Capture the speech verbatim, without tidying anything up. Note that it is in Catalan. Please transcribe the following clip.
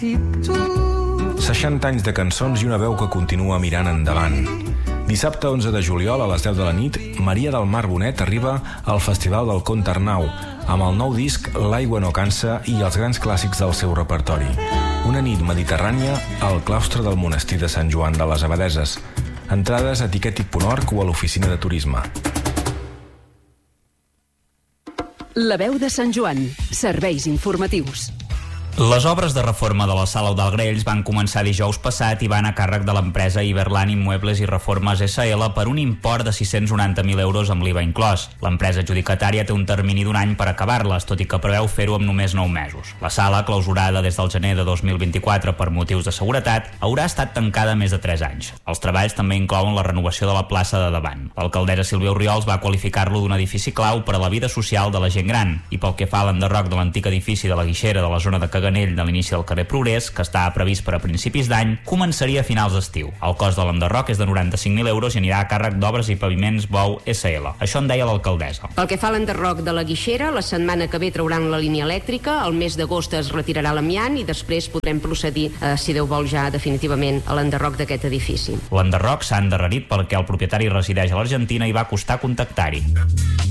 necessito. seixanta anys de cançons i una veu que continua mirant endavant. Dissabte onze de juliol a les deu de la nit, Maria del Mar Bonet arriba al Festival del Conte Arnau amb el nou disc L'aigua no cansa i els grans clàssics del seu repertori. Una nit mediterrània al claustre del monestir de Sant Joan de les Abadeses. Entrades a tiquetic punt org o a l'oficina de turisme. La veu de Sant Joan. Serveis informatius. Les obres de reforma de la Sala Eudald Grells van començar dijous passat i van a càrrec de l'empresa Iberland Immuebles i Reformes essa ele per un import de sis-cents noranta mil euros amb l'I V A inclòs. L'empresa adjudicatària té un termini d'un any per acabar-les, tot i que preveu fer-ho amb només nou mesos. La sala, clausurada des del gener de dos mil vint-i-quatre per motius de seguretat, haurà estat tancada més de tres anys. Els treballs també inclouen la renovació de la plaça de davant. L'alcaldessa Sílvia Orriols va qualificar-lo d'un edifici clau per a la vida social de la gent gran, i pel que fa a l'enderroc de l'antic edifici de la Guixera de la zona de Caganell de l'inici del carrer Progrés, que estava previst per a principis d'any, començaria a finals d'estiu. El cost de l'enderroc és de noranta-cinc mil euros i anirà a càrrec d'Obres i Paviments Bou essa ele. Això en deia l'alcaldessa. Pel que fa a l'enderroc de la Guixera, la setmana que ve trauran la línia elèctrica, el mes d'agost es retirarà l'amiant i després podrem procedir, eh, si Déu vol, ja definitivament a l'enderroc d'aquest edifici. L'enderroc s'ha endarrerit perquè el propietari resideix a l'Argentina i va costar contactar-hi.